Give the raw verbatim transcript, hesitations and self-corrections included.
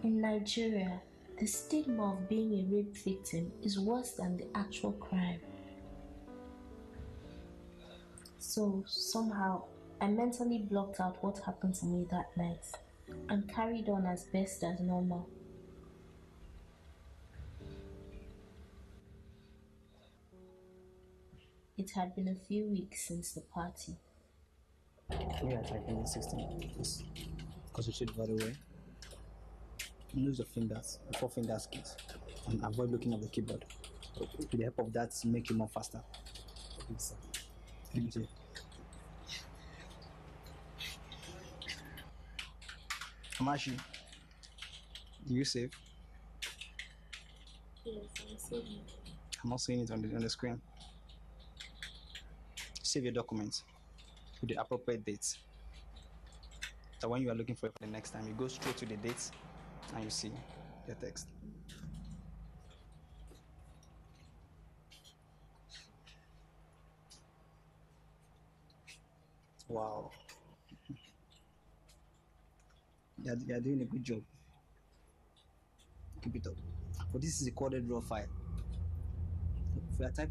In Nigeria, the stigma of being a rape victim is worse than the actual crime. So somehow, I mentally blocked out what happened to me that night and carried on as best as normal. It had been a few weeks since the party. We are typing in sixteen. Please concentrate very well. Use your fingers, four fingers keys, and avoid looking at the keyboard. With the help of that, make you more faster. Please, sir. Thank you. Amashi, do you save? Yes, I'm saving. I'm not seeing it on the on the screen. Save your documents with the appropriate dates. So when you are looking for it for the next time, you go straight to the dates and you see your text. Wow. You're, you're doing a good job. Keep it up. But this is a coded raw file. If we are typing